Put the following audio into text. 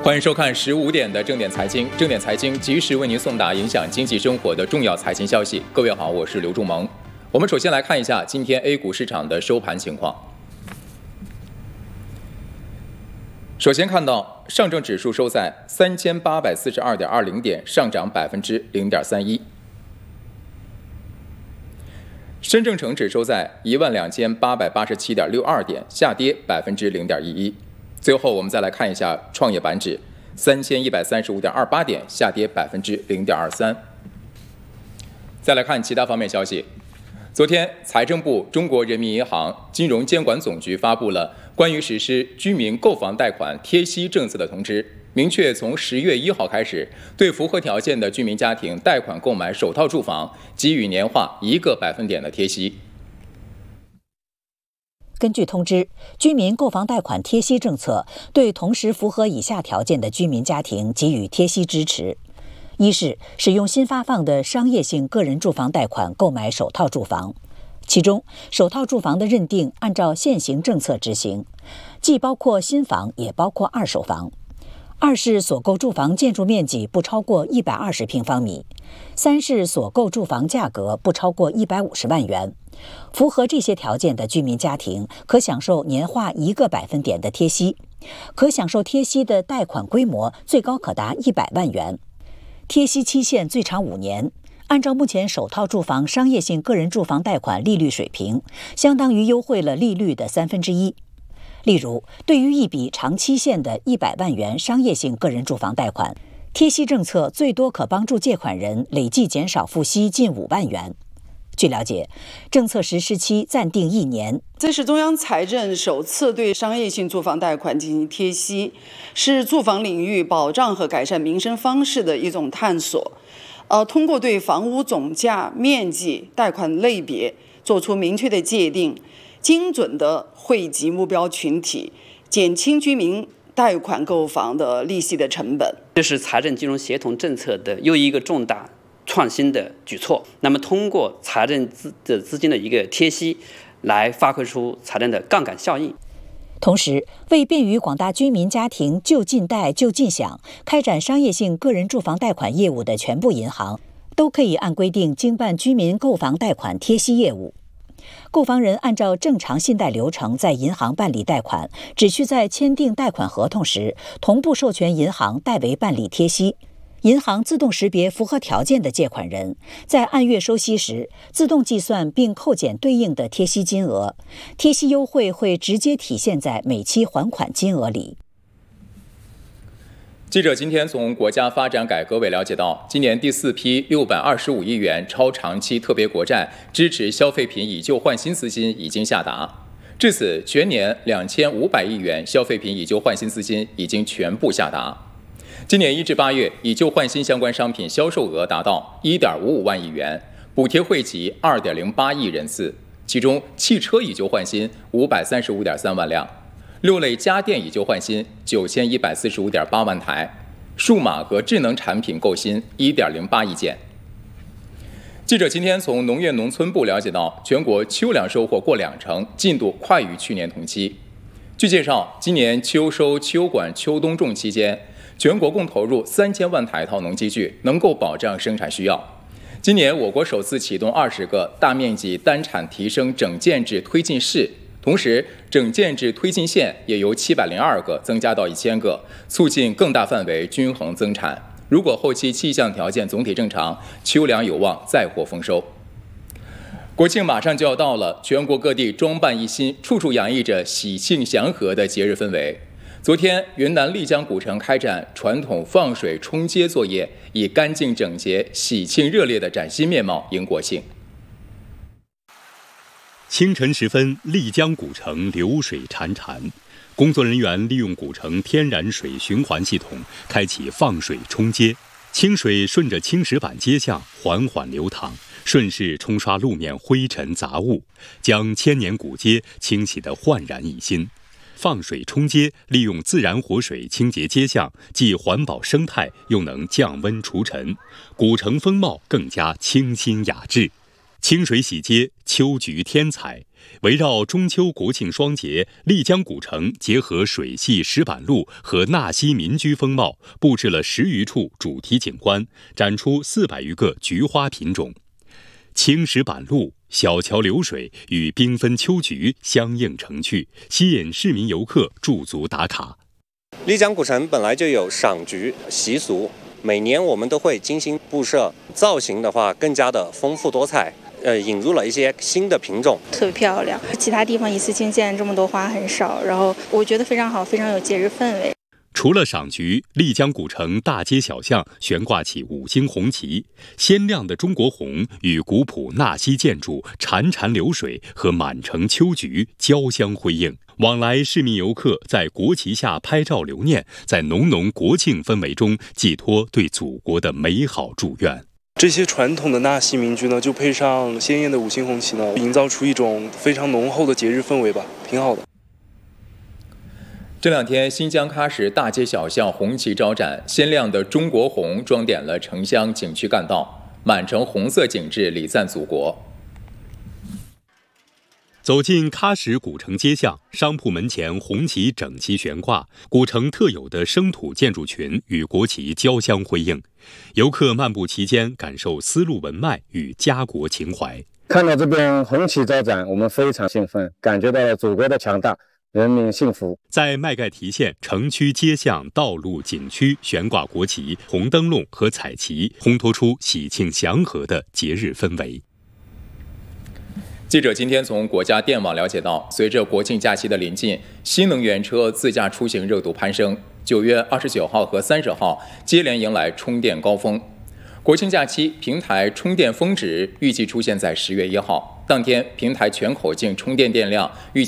欢迎收看15点的正点财经，正点财经及时为您送达影响经济生活的重要财经消息。各位好，我是刘仲萌。我们首先来看一下今天 A 股市场的收盘情况。首先看到上证指数收在3842.20点，上涨0.31%。深证成指收在12887.62点，下跌0.11%。最后，我们再来看一下创业板指3135.28点，下跌0.23%。再来看其他方面消息。昨天，财政部、中国人民银行、金融监管总局发布了关于实施居民购房贷款贴息政策的通知，明确从10月1号开始，对符合条件的居民家庭贷款购买首套住房，给予年化1个百分点的贴息。 根据通知，居民购房贷款贴息政策对同时符合以下条件的居民家庭给予贴息支持：一是使用新发放的商业性个人住房贷款购买首套住房，其中首套住房的认定按照现行政策执行，既包括新房也包括二手房；二是所购住房建筑面积不超过120平方米；三是所购住房价格不超过150万元。符合这些条件的居民家庭可享受年化1个百分点的贴息，可享受贴息的贷款规模最高可达100万元，贴息期限最长5年。按照目前首套住房商业性个人住房贷款利率水平，相当于优惠了利率的1/3。例如，对于一笔长期限的100万元商业性个人住房贷款，贴息政策最多可帮助借款人累计减少付息近5万元。据了解，政策实施期暂定1年。 这是中央财政首次对商业性住房贷款进行贴息，是住房领域保障和改善民生方式的一种探索。通过对房屋总价、面积、贷款类别做出明确的界定，精准地惠及目标群体，减轻居民贷款购房的利息的成本。 这是财政金融协同政策的又一个重大创新的举措。那么通过财政资金的一个贴息，来发挥出财政的杠杆效应。 同时，为便于广大居民家庭就近贷就近享开展商业性个人住房贷款业务的全部银行，都可以按规定经办居民购房贷款贴息业务。购房人按照正常信贷流程在银行办理贷款，只需在签订贷款合同时同步授权银行代为办理贴息。银行自动识别符合条件的借款人，在按月收息时自动计算并扣减对应的贴息金额，贴息优惠会直接体现在每期还款金额里。 记者今天从国家发展改革委了解到，今年第4批625亿元超长期特别国债支持消费品以旧换新资金已经下达，至此全年2500亿元消费品以旧换新资金已经全部下达。今年1至8月，以旧换新相关商品销售额达到1.55万亿元，补贴惠及2.08亿人次，其中汽车以旧换新535.3万辆，6类家电以旧换新9145.8万台，数码和智能产品购新1.08亿件。记者今天从农业农村部了解到，全国秋粮收获过20%，进度快于去年同期。据介绍，今年秋收、秋管、秋冬种期间，全国共投入3000万台套农机具，能够保障生产需要。今年我国首次启动20个大面积单产提升整建制推进市，同时整建制推进县也由702个增加到1000个，促进更大范围均衡增产。如果后期气象条件总体正常，秋粮有望再获丰收。国庆马上就要到了，全国各地装扮一新，处处洋溢着喜庆祥和的节日氛围。昨天，云南丽江古城开展传统放水冲街作业，以干净整洁、喜庆热烈的崭新面貌迎国庆。 清晨时分，丽江古城流水潺潺，工作人员利用古城天然水循环系统，开启放水冲街，清水顺着青石板街巷缓缓流淌，顺势冲刷路面灰尘杂物，将千年古街清洗得焕然一新。放水冲街，利用自然活水清洁街巷，既环保生态，又能降温除尘，古城风貌更加清新雅致。清水洗街，秋菊添彩， 围绕中秋国庆双节，丽江古城结合水系石板路和纳西民居风貌，布置了10余处主题景观，展出400余个菊花品种。青石板路、小桥流水与缤纷秋菊相映成趣，吸引市民游客驻足打卡。 丽江古城本来就有赏菊习俗，每年我们都会精心布设，造型的话更加的丰富多彩。引入了一些新的品种， 特别漂亮。其他地方一次性见这么多花很少，然后我觉得非常好，非常有节日氛围。 除了赏菊，丽江古城大街小巷悬挂起5星红旗，鲜亮的中国红与古朴纳西建筑潺潺流水和满城秋菊交相辉映。往来市民游客在国旗下拍照留念，在浓浓国庆氛围中寄托对祖国的美好祝愿。 这些传统的纳西民居呢，就配上鲜艳的5星红旗呢，营造出一种非常浓厚的节日氛围吧，挺好的。 这2天，新疆喀什大街小巷红旗招展，鲜亮的中国红装点了城乡景区干道，满城红色景致礼赞祖国。 走进喀什古城街巷，商铺门前红旗整齐悬挂，古城特有的生土建筑群与国旗交相辉映。游客漫步其间，感受丝路文脉与家国情怀。 看到这边红旗招展，我们非常兴奋，感觉到了祖国的强大，人民幸福。 在麦盖提县，城区街巷、道路、景区悬挂国旗、红灯笼和彩旗，烘托出喜庆祥和的节日氛围。 记者今天从国家电网了解到，随着国庆假期的临近，新能源车自驾出行热度攀升。9月29号和30号接连迎来充电高峰。国庆假期平台充电峰值预计出现在10月1号，当天平台全口径充电电量预计